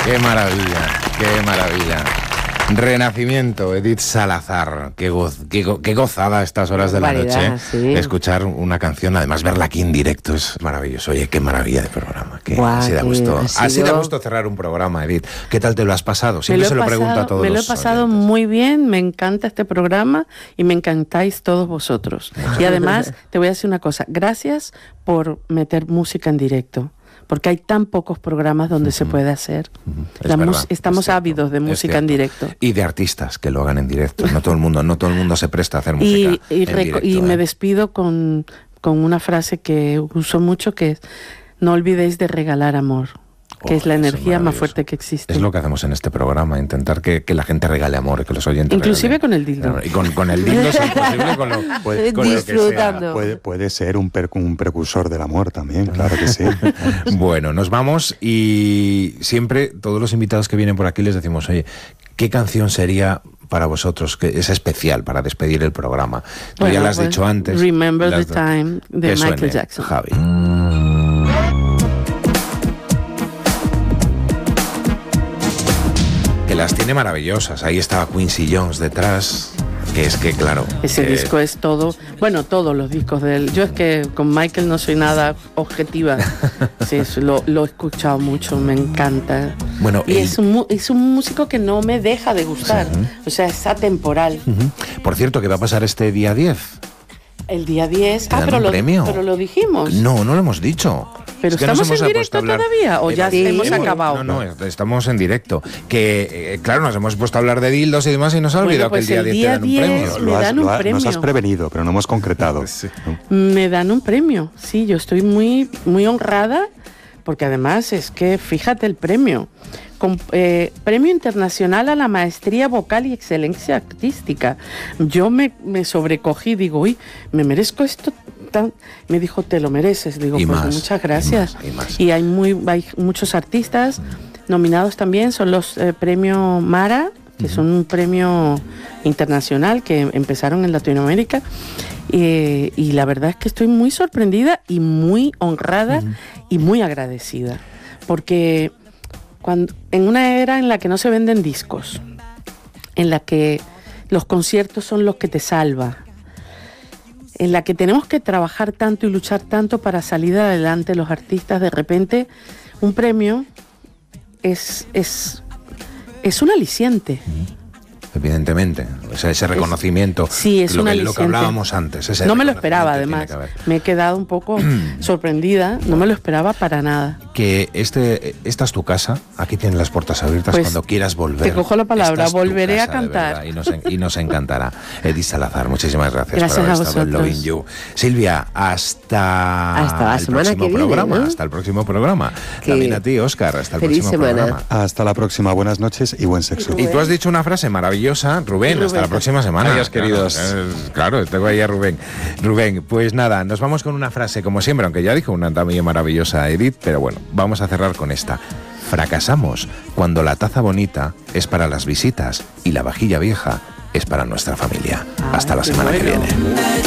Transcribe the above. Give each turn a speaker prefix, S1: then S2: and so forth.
S1: Qué maravilla, qué maravilla. Renacimiento, Edith Salazar. Qué gozada a estas horas de la noche.
S2: Sí.
S1: Escuchar una canción, además verla aquí en directo es maravilloso. Oye, qué maravilla de programa. Así da gusto. Así da gusto cerrar un programa, Edith. ¿Qué tal te lo has pasado? Siempre se lo pregunto a todos.
S2: Me lo he pasado muy bien, me encanta este programa y me encantáis todos vosotros. Y además, te voy a decir una cosa. Gracias por meter música en directo. Porque hay tan pocos programas donde se puede hacer. Estamos ávidos de música en directo.
S1: Y de artistas que lo hagan en directo. No todo el mundo se presta a hacer música en directo.
S2: Y me despido con una frase que uso mucho, que es: no olvidéis de regalar amor. Que es la energía más fuerte que existe.
S1: Es lo que hacemos en este programa, intentar que la gente regale amor, que los oyentes
S2: inclusive
S1: regalen.
S2: Con el dildo.
S1: Y con el dildo es imposible, con lo que sea.
S3: Puede ser un precursor del amor también, claro que sí.
S1: Bueno, nos vamos y siempre todos los invitados que vienen por aquí les decimos, oye, ¿qué canción sería para vosotros que es especial para despedir el programa? Tú ya lo has dicho antes.
S2: Remember the Time de Michael Jackson.
S1: Javi. Que las tiene maravillosas. Ahí estaba Quincy Jones detrás. Que es que, claro...
S2: Ese disco es todo... Bueno, todos los discos de él. Yo es que con Michael no soy nada objetiva. Sí, lo he escuchado mucho, me encanta.
S1: Bueno,
S2: y es un músico que no me deja de gustar. Sí. O sea, es atemporal.
S1: Por cierto, ¿qué va a pasar este día 10?
S2: El día 10...
S1: pero
S2: lo dijimos.
S1: No lo hemos dicho.
S2: ¿Pero estamos en directo todavía? ¿O ya hemos acabado?
S1: No, estamos en directo. Que, claro, nos hemos puesto a hablar de dildos y demás y nos ha olvidado
S2: pues
S1: que el día 10 te dan un premio.
S3: Nos has prevenido, pero no hemos concretado.
S1: Sí.
S2: Me dan un premio, sí. Yo estoy muy, muy honrada, porque además es que, fíjate el premio. Premio Internacional a la Maestría Vocal y Excelencia Artística. Yo me sobrecogí, digo, uy, me merezco esto. Me dijo, te lo mereces. Digo,
S1: y
S2: pues
S1: más,
S2: muchas gracias.
S1: Y más.
S2: Y hay muchos artistas nominados también. Son los premios Mara, que son un premio internacional que empezaron en Latinoamérica. Y la verdad es que estoy muy sorprendida y muy honrada y muy agradecida. Porque en una era en la que no se venden discos, en la que los conciertos son los que te salvan, en la que tenemos que trabajar tanto y luchar tanto para salir adelante los artistas, de repente un premio es un aliciente.
S1: Evidentemente, o sea, ese reconocimiento,
S2: sí, es
S1: lo que hablábamos antes.
S2: No me lo esperaba, además. Me he quedado un poco sorprendida, no me lo esperaba para nada.
S1: Que esta es tu casa, aquí tienes las puertas abiertas, pues, cuando quieras volver.
S2: Te cojo la palabra, volveré a cantar.
S1: Y nos encantará. Edith Salazar, muchísimas gracias por haber estado en Loving You. Silvia, hasta el próximo programa. ¿No? Hasta el próximo programa. También a ti, Óscar, hasta el próximo programa.
S3: Hasta la próxima, buenas noches y buen sexo.
S1: Y tú has dicho una frase maravillosa, Rubén, hasta la próxima semana.
S3: Adiós, queridos.
S1: Claro, tengo ahí a Rubén. Rubén, pues nada, nos vamos con una frase como siempre, aunque ya dijo una también maravillosa Edith, pero bueno, vamos a cerrar con esta. Fracasamos cuando la taza bonita es para las visitas y la vajilla vieja es para nuestra familia. Hasta la semana que viene.